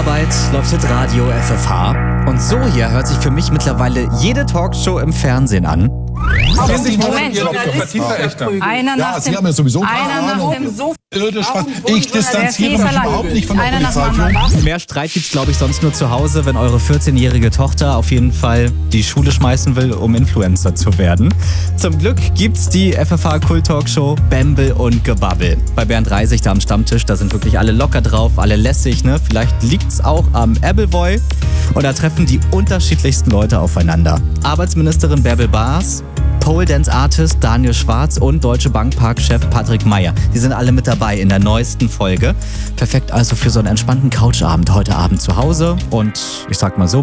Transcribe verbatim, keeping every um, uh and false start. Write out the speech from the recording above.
Arbeit läuft Hitradio F F H. Und so hier hört sich für mich mittlerweile jede Talkshow im Fernsehen an. Moment, einer nach Ja, dem, Sie haben ja sowieso einer keine nach Ahnung. dem so Irdisch was. Ich distanziere Der mich Fieser überhaupt nicht von der einer nach dem Polizeiführung. anderen. Mehr Streit gibt's, glaube ich, sonst nur zu Hause, wenn eure vierzehnjährige Tochter auf jeden Fall die Schule schmeißen will, um Influencer zu werden. Zum Glück gibt's die F F H-Kult-Talkshow Bamble und Gebabbel. Bei Bernd Reisig da am Stammtisch, da sind wirklich alle locker drauf, alle lässig, ne? Vielleicht liegt's auch am Appleboy. Und da treffen die unterschiedlichsten Leute aufeinander. Arbeitsministerin Bärbel Baas, Pole Dance Artist Daniel Schwarz und Deutsche Bank Park-Chef Patrick Meyer. Die sind alle mit dabei in der neuesten Folge. Perfekt also für so einen entspannten Couchabend heute Abend zu Hause. Und ich sag mal so,